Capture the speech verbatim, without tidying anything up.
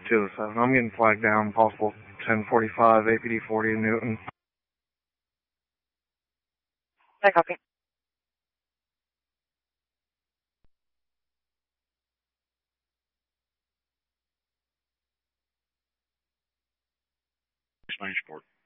two oh seven. I'm getting flagged down, possible ten forty-five, A P D forty in Newton. I copy. Spanish Port.